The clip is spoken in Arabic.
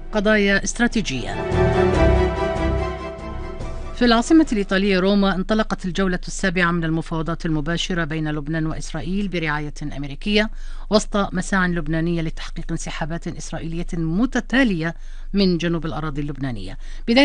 قضايا استراتيجية. في العاصمة الإيطالية روما انطلقت الجولة السابعة من المفاوضات المباشرة بين لبنان وإسرائيل برعاية أمريكية وسط مساع لبنانية لتحقيق انسحابات إسرائيلية متتالية من جنوب الأراضي اللبنانية.